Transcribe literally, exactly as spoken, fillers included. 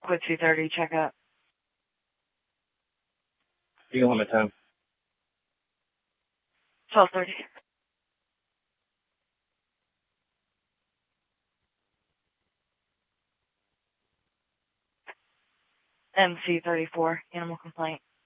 Quit two thirty, check up. You limit time. twelve thirty. M C thirty-four, animal complaint.